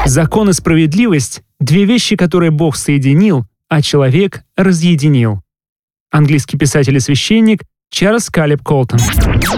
Закон и справедливость — две вещи, которые Бог соединил, а человек разъединил. Английский писатель и священник Чарльз Калеб Колтон.